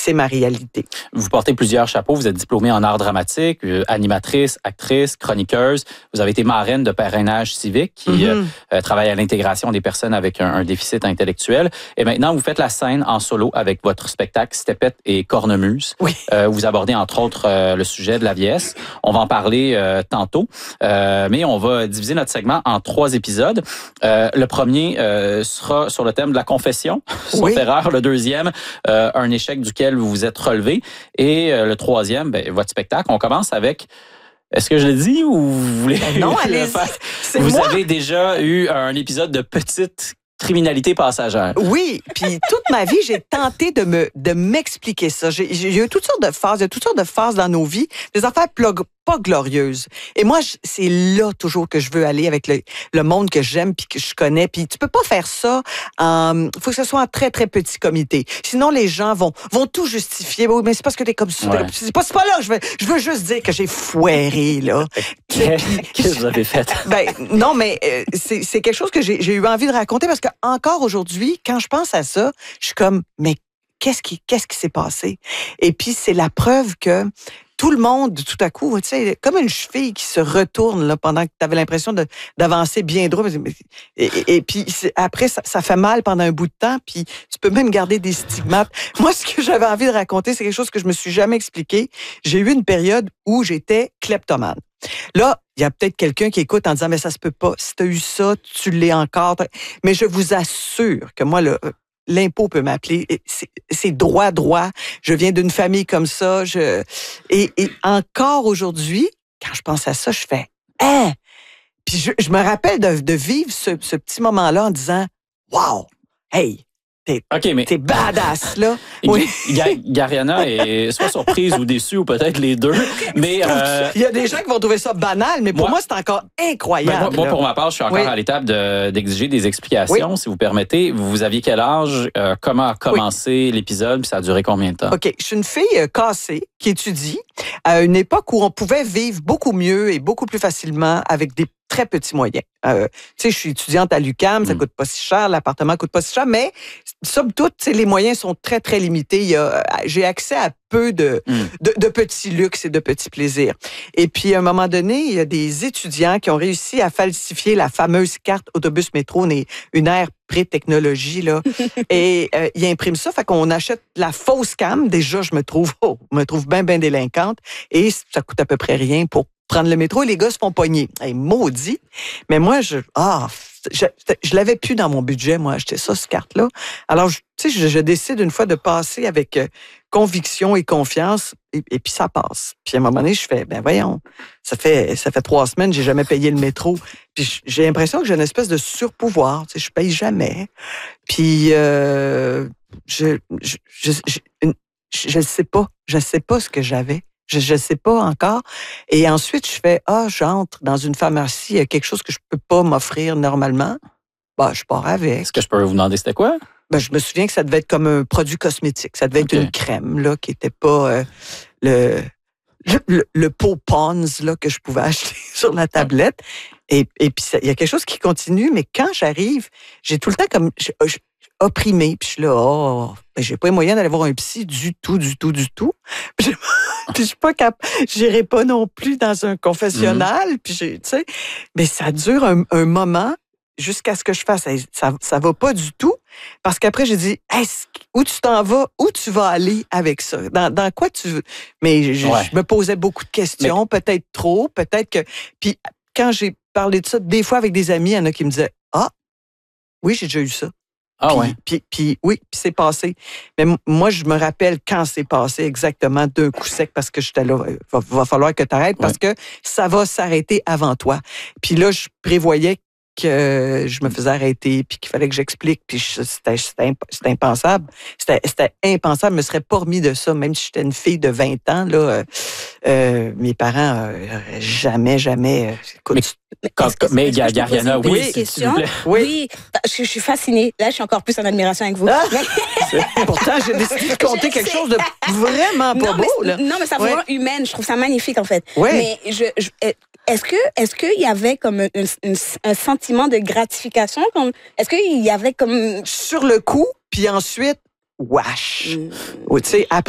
c'est ma réalité. Vous portez plusieurs chapeaux. Vous êtes diplômée en art dramatique, animatrice, actrice, chroniqueuse. Vous avez été marraine de parrainage civique qui travaille à l'intégration des personnes avec un déficit intellectuel. Et maintenant, vous faites la scène en solo avec votre spectacle Stepette et Cornemuse. Oui. Vous abordez entre autres le sujet de la vieillesse. On va en parler tantôt, mais on va diviser notre segment en 3 épisodes. Le premier sera sur le thème de la confession, sauf erreur. Le deuxième, un échec duquel vous vous êtes relevé. Et le troisième, votre spectacle. On commence avec... Est-ce que je le dis ou vous voulez... Non, allez-y. Vous avez déjà eu un épisode de petite criminalité passagère. Oui, puis toute ma vie, j'ai tenté de m'expliquer ça. J'ai eu toutes sortes de phases, il y a toutes sortes de phases dans nos vies, des affaires pas glorieuses. Et moi, c'est là toujours que je veux aller avec le monde que j'aime puis que je connais. Puis tu peux pas faire ça. Faut que ce soit en très, très petit comité. Sinon, les gens vont tout justifier. Oui, mais c'est parce que t'es comme ça. Ouais. C'est pas là. Je veux juste dire que j'ai foiré, là. Qu'est-ce que vous avez fait? Non, mais c'est quelque chose que j'ai eu envie de raconter parce que encore aujourd'hui, quand je pense à ça, je suis comme, mais qu'est-ce qui s'est passé? Et puis, c'est la preuve que tout le monde, tout à coup, tu sais, comme une cheville qui se retourne là, pendant que tu avais l'impression d'avancer bien droit. Et puis, après, ça fait mal pendant un bout de temps, puis tu peux même garder des stigmates. Moi, ce que j'avais envie de raconter, c'est quelque chose que je me suis jamais expliqué. J'ai eu une période où j'étais kleptomane. Là, il y a peut-être quelqu'un qui écoute en disant, mais ça se peut pas. Si tu as eu ça, tu l'es encore. Mais je vous assure que moi, l'impôt peut m'appeler. C'est droit. Je viens d'une famille comme ça. Et encore aujourd'hui, quand je pense à ça, je fais « Hein! » Puis je me rappelle de vivre ce petit moment-là en disant « Wow! Hey! T'es badass, là! » Oui. Gariana est soit surprise ou déçue, ou peut-être les deux. Mais il y a des gens qui vont trouver ça banal, mais pour moi, c'est encore incroyable. Moi, pour ma part, je suis encore à l'étape d'exiger des explications, si vous permettez. Vous aviez quel âge? Comment a commencé l'épisode? Puis ça a duré combien de temps? OK. Je suis une fille cassée qui étudie à une époque où on pouvait vivre beaucoup mieux et beaucoup plus facilement avec des très petits moyens. Tu sais, je suis étudiante à l'UQAM, ça coûte pas si cher, l'appartement coûte pas si cher, mais somme toute, les moyens sont très, très limités. J'ai accès à peu de petits luxes et de petits plaisirs. Et puis, à un moment donné, il y a des étudiants qui ont réussi à falsifier la fameuse carte autobus-métro, une ère pré-technologie, là. Et ils impriment ça, fait qu'on achète la fausse cam. Déjà, je me trouve bien délinquante. Et ça coûte à peu près rien pour prendre le métro et les gars se font pogner. Hey, maudit. Mais moi, je l'avais plus dans mon budget, moi, acheter ça, cette carte-là. Alors, je décide une fois de passer avec conviction et confiance et puis ça passe. Puis à un moment donné, je fais, voyons, ça fait 3 semaines, j'ai jamais payé le métro. Puis j'ai l'impression que j'ai une espèce de surpouvoir. Je paye jamais. Puis je sais pas. Je sais pas ce que j'avais. Je sais pas encore. Et ensuite, je fais, j'entre dans une pharmacie, il y a quelque chose que je peux pas m'offrir normalement. Je pars avec. Est-ce que je peux vous demander c'était quoi? Je me souviens que ça devait être comme un produit cosmétique. Ça devait être une crème, là, qui était pas le pot Pond's, là, que je pouvais acheter sur la tablette. Et puis, il y a quelque chose qui continue, mais quand j'arrive, j'ai tout le temps comme... opprimée. Puis je suis là, j'ai pas les moyens d'aller voir un psy du tout. Puis je suis pas capable. J'irai pas non plus dans un confessionnal. Puis tu sais, mais ça dure un moment jusqu'à ce que je fasse. Ça va pas du tout. Parce qu'après, j'ai dit, où tu t'en vas? Où tu vas aller avec ça? Dans quoi tu veux? Mais je me posais beaucoup de questions, peut-être trop, peut-être que... Puis quand j'ai parlé de ça, des fois avec des amis, il y en a qui me disaient, oui, j'ai déjà eu ça. Puis c'est passé. Mais moi, je me rappelle quand c'est passé exactement d'un coup sec parce que j'étais là, va falloir que tu arrêtes parce que ça va s'arrêter avant toi. Puis là, je prévoyais que je me faisais arrêter puis qu'il fallait que j'explique. Puis c'était impensable. C'était impensable. Je me serais pas remis de ça, même si j'étais une fille de 20 ans. Là, mes parents, jamais... Écoute, mais Gariana, oui, s'il vous plaît. Oui, je suis fascinée. Là, je suis encore plus en admiration avec vous. Pourtant, j'ai décidé de compter quelque chose de vraiment pas beau. Là. Non, mais ça vous rend humaine. Je trouve ça magnifique, en fait. Ouais. Mais est-ce qu'il y avait comme un sentiment de gratification? Est-ce qu'il y avait comme... Sur le coup, puis ensuite, wesh. Tu sais, après